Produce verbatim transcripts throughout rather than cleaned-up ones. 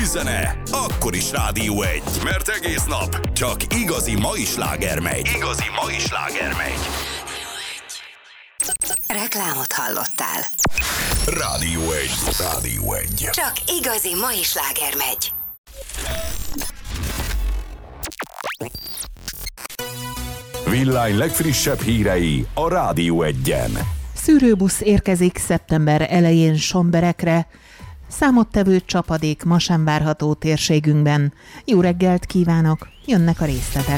zene, akkor is Rádió egy, mert egész nap csak igazi mai sláger megy. Igazi mai sláger megy. Reklámot hallottál. Rádió egy. Rádió egy. Csak igazi mai sláger megy. Villány legfrissebb hírei a Rádió egyen. Szűrőbusz érkezik szeptember elején Somberekre. Számottevő csapadék ma sem várható térségünkben. Jó reggelt kívánok, jönnek a részletek.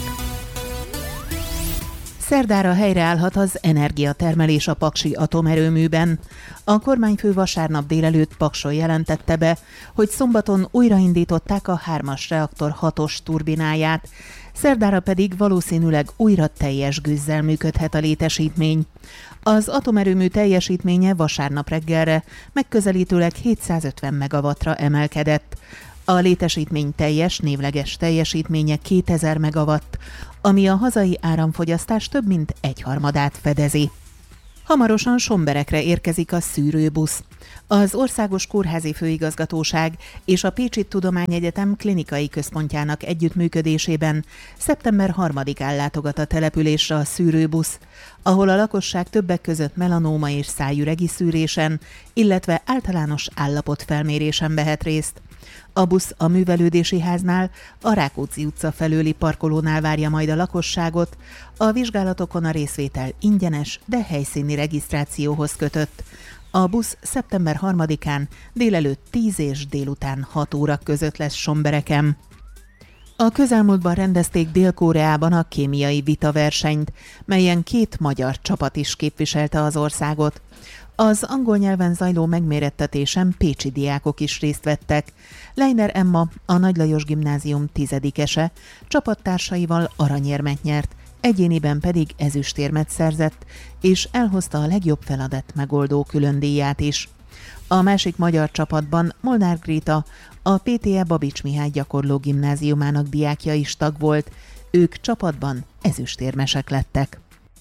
Szerdára helyreállhat az energiatermelés a paksi atomerőműben. A kormányfő vasárnap délelőtt Pakson jelentette be, hogy szombaton újraindították a hármas reaktor hatos turbináját, szerdára pedig valószínűleg újra teljes gőzzel működhet a létesítmény. Az atomerőmű teljesítménye vasárnap reggelre megközelítőleg hétszázötven megawattra emelkedett. A létesítmény teljes, névleges teljesítménye kétezer megawatt, ami a hazai áramfogyasztás több mint egyharmadát fedezi. Hamarosan Somberekre érkezik a szűrőbusz. Az Országos Kórházi Főigazgatóság és a Pécsi Tudományegyetem klinikai központjának együttműködésében szeptember harmadikán látogat a településre a szűrőbusz, ahol a lakosság többek között melanóma és szájüregi szűrésen, illetve általános állapotfelmérésen vehet részt. A busz a művelődési háznál, a Rákóczi utca felőli parkolónál várja majd a lakosságot, a vizsgálatokon a részvétel ingyenes, de helyszíni regisztrációhoz kötött. A busz szeptember harmadikán délelőtt tíz és délután hat óra között lesz Sombereken. A közelmúltban rendezték Dél-Koreában a kémiai vitaversenyt, melyen két magyar csapat is képviselte az országot. Az angol nyelven zajló megmérettetésen pécsi diákok is részt vettek. Leiner Emma, a Nagy Lajos Gimnázium tizedikese, csapattársaival aranyérmet nyert, egyéniben pedig ezüstérmet szerzett, és elhozta a legjobb feladat megoldó különdíját is. A másik magyar csapatban Molnár Gréta, a pé té e Babics Mihály gyakorló gimnáziumának diákja is tag volt, ők csapatban ezüstérmesek lettek.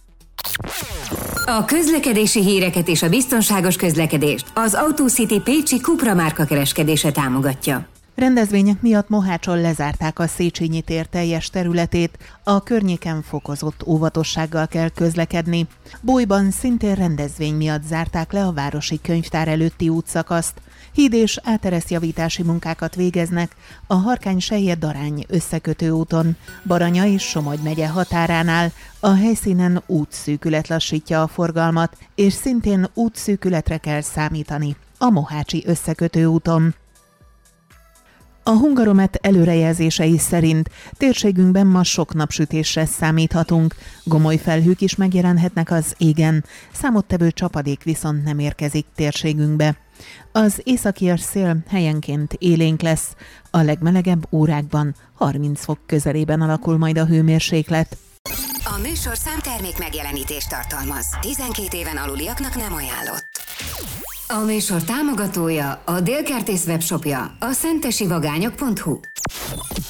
A közlekedési híreket és a biztonságos közlekedést az AutoCity Pécsi Cupra márka kereskedése támogatja. Rendezvények miatt Mohácson lezárták a Széchenyi tér teljes területét, a környéken fokozott óvatossággal kell közlekedni. Bójban szintén rendezvény miatt zárták le a városi könyvtár előtti útszakaszt. Híd- és áteresztjavítási munkákat végeznek a Harkány-Sellye-Darány összekötő úton, Baranya és Somogy megye határánál. A helyszínen útszűkület lassítja a forgalmat, és szintén útszűkületre kell számítani a Mohácsi összekötő úton. A Hungaromet előrejelzései szerint térségünkben ma sok napsütésre számíthatunk, gomoly felhők is megjelenhetnek az égen, számottevő csapadék viszont nem érkezik térségünkbe. Az északias szél helyenként élénk lesz, a legmelegebb órákban harminc fok közelében alakul majd a hőmérséklet. A műsor számtermék megjelenítést tartalmaz. tizenkét éven aluliaknak nem ajánlott. A műsor támogatója, a Dél Kertész webshopja, a szentesi vagányok pont hu.